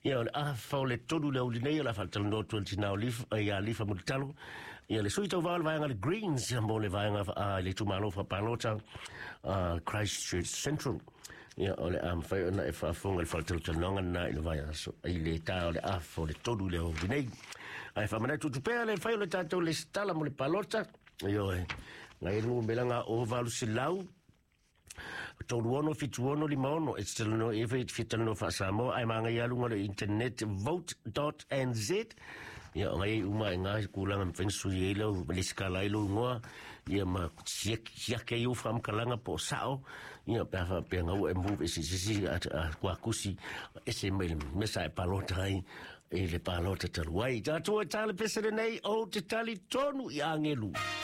Ia o le fa le tonu le uli nei la fa tala no 20 now leaf ia lifa mo talo ia le sui tau va le Greens ia mo le vaenga le tumalo fa palota Christchurch Central ia o le fa na fa fonga le fa tala no na ile vai so ile ta o le fo le tonu le uli nei ai fa mana tu pe le fa le tato le stala mo le palota io ngai lu belanga o valu silau Toluono fituono limono it's still no if it fitano fa samo ai manga ya lunga le internet vote.nz ya ngai uma ngai kulanga mfensu yelo le skala ilo ngoa ya ma ya ke yo from kalanga po sao ya pa pe ngau e move isi kwa kusi ese mesa palota e le palota talwai ta to tale pesere nei o te tali tonu ya ngelu